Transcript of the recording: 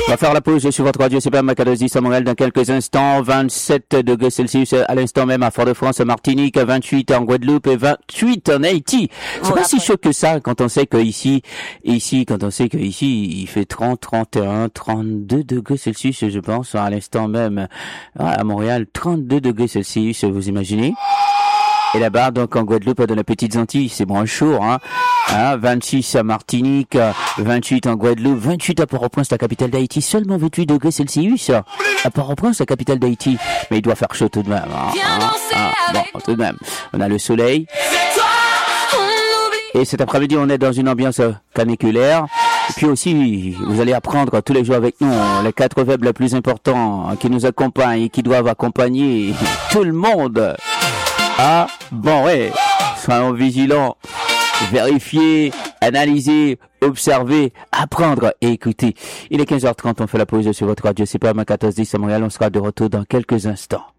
On va faire la pause sur votre radio CPM 1410 à Montréal dans quelques instants. 27 degrés Celsius à l'instant même à Fort-de-France, Martinique, 28 en Guadeloupe et 28 en Haïti. C'est pas si chaud que ça quand on sait que ici, il fait 30, 31, 32 degrés Celsius, je pense, à l'instant même. À Montréal, 32 degrés Celsius, vous imaginez? Et là-bas, donc, en Guadeloupe, dans les petites Antilles, c'est moins chaud, hein. 26 à Martinique, 28 en Guadeloupe, 28 à Port-au-Prince, la capitale d'Haïti, seulement 28 degrés Celsius à Port-au-Prince, la capitale d'Haïti. Mais il doit faire chaud tout de même, Bon, tout de même. On a le soleil. Et cet après-midi, on est dans une ambiance caniculaire. Et puis aussi, vous allez apprendre tous les jours avec nous les 4 verbes les plus importants qui nous accompagnent et qui doivent accompagner tout le monde. Ah, bon, ouais, soyons vigilants, vérifier, analyser, observer, apprendre et écouter. Il est 15h30, on fait la pause sur votre radio CPM 1410 à Montréal, on sera de retour dans quelques instants.